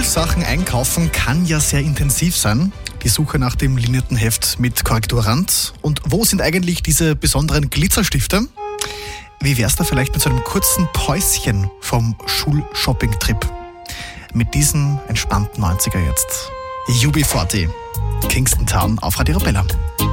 Schulsachen einkaufen kann ja sehr intensiv sein. Die Suche nach dem linierten Heft mit Korrekturrand. Und wo sind eigentlich diese besonderen Glitzerstifte? Wie wär's da vielleicht mit so einem kurzen Päuschen vom Schulshopping-Trip? Mit diesen entspannten 90er jetzt. UB40, Kingston Town auf Radio Arabella.